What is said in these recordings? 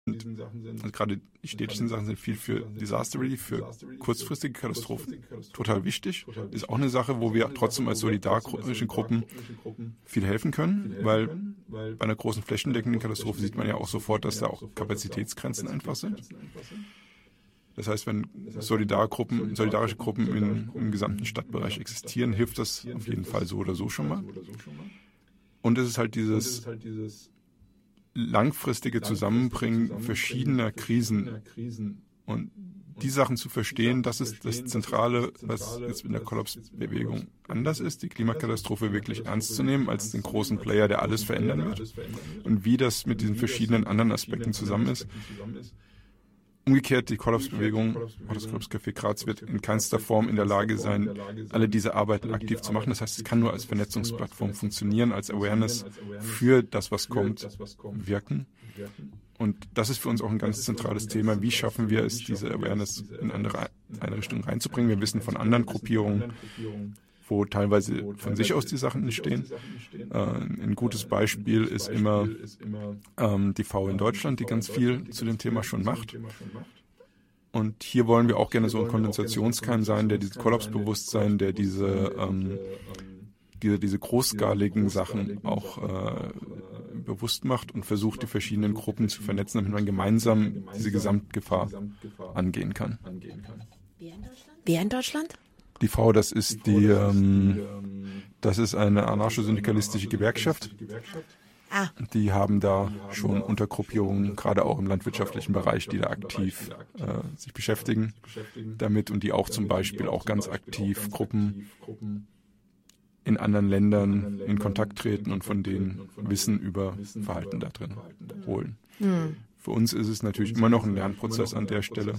also gerade die städtischen Sachen sind viel für Disaster Relief, für kurzfristige Katastrophen total wichtig. Ist auch eine Sache, wo wir trotzdem als solidarische Gruppen viel helfen können, weil bei einer großen flächendeckenden Katastrophe sieht man ja auch sofort, dass da auch Kapazitätsgrenzen einfach sind. Das heißt, wenn solidarische Gruppen im gesamten Stadtbereich existieren, hilft das auf jeden Fall so oder so schon mal. Und es ist halt dieses langfristige Zusammenbringen verschiedener Krisen und die Sachen zu verstehen, das ist das Zentrale, was jetzt in der Kollapsbewegung anders ist, die Klimakatastrophe wirklich ernst zu nehmen als den großen Player, der alles verändern wird und wie das mit diesen verschiedenen anderen Aspekten zusammen ist. Umgekehrt, die Kollapsbewegung oder das Kollapscafé Graz wird in keinster Form in der Lage sein, alle diese Arbeiten aktiv zu machen. Das heißt, es kann nur als Vernetzungsplattform funktionieren, als Awareness für das, was kommt, wirken. Und das ist für uns auch ein ganz zentrales Thema. Wie schaffen wir es, diese Awareness in eine Richtung reinzubringen? Wir wissen von anderen Gruppierungen, wo teilweise von sich aus die Sachen entstehen. Ein gutes Beispiel ist immer die V in Deutschland, die ganz viel zu dem Thema schon macht. Und hier wollen wir auch gerne so ein Kondensationskeim sein, der dieses Kollapsbewusstsein, der diese großskaligen Sachen auch bewusst macht und versucht, die verschiedenen Gruppen zu vernetzen, damit man gemeinsam diese Gesamtgefahr angehen kann. Wer in Deutschland? Die V, das ist eine anarcho-syndikalistische Gewerkschaft. Die haben da schon Untergruppierungen, gerade auch im landwirtschaftlichen Bereich, die da aktiv sich beschäftigen damit und die auch zum Beispiel auch ganz aktiv Gruppen in anderen Ländern in Kontakt treten und von denen Wissen über Verhalten da drin holen. Für uns ist es natürlich immer noch ein Lernprozess an der Stelle.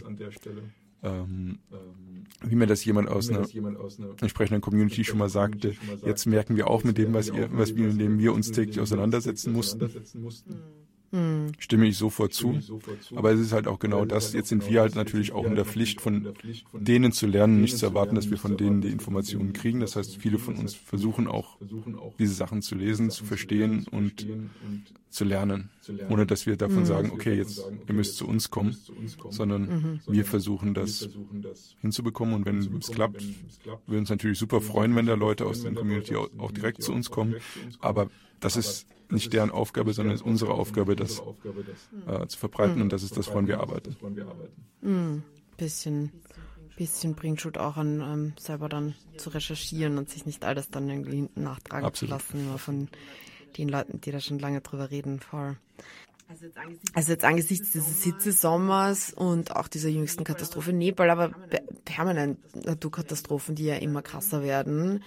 Wie mir das jemand aus einer entsprechenden Community schon mal sagte, jetzt merken wir auch mit dem, mit dem wir uns täglich auseinandersetzen mussten. Stimme ich sofort zu. Aber es ist halt auch genau das. Jetzt sind wir halt natürlich auch in der Pflicht, von denen zu lernen, nicht zu erwarten, dass wir von denen die Informationen kriegen. Das heißt, viele von uns versuchen auch, diese Sachen zu lesen, zu verstehen und zu lernen. Ohne dass wir davon sagen, okay, jetzt, ihr müsst zu uns kommen, sondern wir versuchen das hinzubekommen. Und wenn es klappt, würden wir uns natürlich super freuen, wenn da Leute aus der Community auch direkt zu uns kommen. Aber das ist nicht deren Aufgabe, sondern es ist unsere Aufgabe, das zu verbreiten und das ist das, woran wir arbeiten. Bisschen bringt Schuld auch an, selber dann zu recherchieren und sich nicht alles dann irgendwie hinten nachtragen zu lassen, immer von den Leuten, die da schon lange drüber reden. Voll. Also jetzt angesichts dieses Hitzesommers und auch dieser jüngsten Katastrophe in Nepal, aber permanent Naturkatastrophen, die ja immer krasser werden,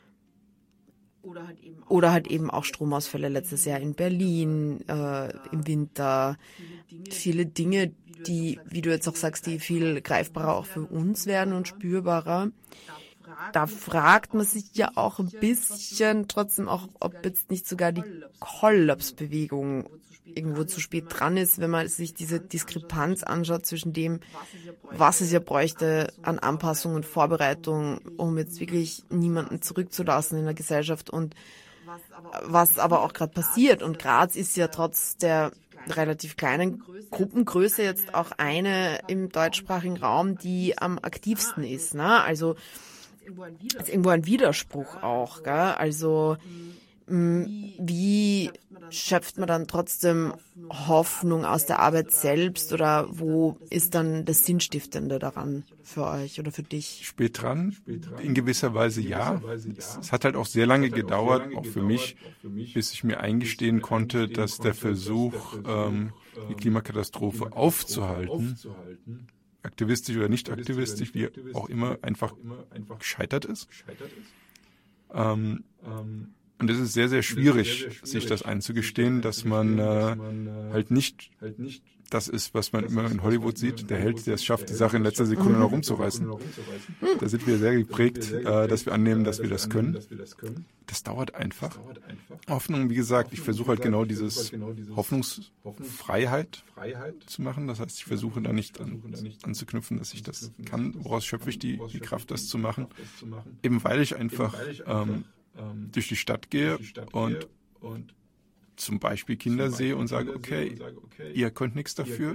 oder halt eben auch Stromausfälle letztes Jahr in Berlin, im Winter. Viele Dinge, die, wie du jetzt auch sagst, die viel greifbarer auch für uns werden und spürbarer. Da fragt man sich ja auch ein bisschen trotzdem auch, ob jetzt nicht sogar die Kollapsbewegung irgendwo zu spät dran ist, wenn man sich diese Diskrepanz anschaut zwischen dem, was es ja bräuchte an Anpassung und Vorbereitung, um jetzt wirklich niemanden zurückzulassen in der Gesellschaft und was aber auch gerade passiert. Und Graz ist ja trotz der relativ kleinen Gruppengröße jetzt auch eine im deutschsprachigen Raum, die am aktivsten ist, ne? Also ist irgendwo ein Widerspruch auch, gell? Also wie schöpft man dann trotzdem Hoffnung aus der Arbeit selbst oder wo ist dann das Sinnstiftende daran für euch oder für dich? Spät dran, in gewisser Weise ja. Es hat halt auch sehr lange gedauert, auch für mich, bis ich mir eingestehen konnte, dass der Versuch, die Klimakatastrophe aufzuhalten, aktivistisch oder nicht aktivistisch, wie auch immer, einfach gescheitert ist. Und es ist sehr, sehr schwierig, sich das einzugestehen, dass man halt nicht das ist, was man immer in Hollywood sieht, der Held, der es schafft, die Sache in letzter Sekunde noch rumzureißen. Da sind wir sehr geprägt, dass wir annehmen, dass wir das können. Das dauert einfach. Hoffnung, wie gesagt, ich versuche halt genau dieses Hoffnungsfreiheit zu machen. Das heißt, ich versuche da nicht anzuknüpfen, dass ich das kann. Woraus schöpfe ich die Kraft, das zu machen? Eben weil ich einfach durch die Stadt gehe und zum Beispiel Kinder sehe und sage, okay, ihr könnt nichts dafür,